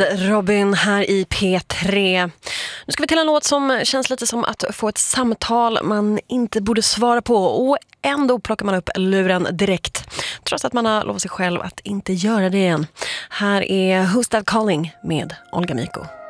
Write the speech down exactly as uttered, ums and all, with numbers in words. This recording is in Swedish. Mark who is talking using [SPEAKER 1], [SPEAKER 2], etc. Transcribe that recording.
[SPEAKER 1] med Robin här i P tre. Nu ska vi till en låt som känns lite som att få ett samtal man inte borde svara på, och ändå plockar man upp luren direkt trots att man har lovat sig själv att inte göra det igen. Här är Who's That Calling med Olga Miko.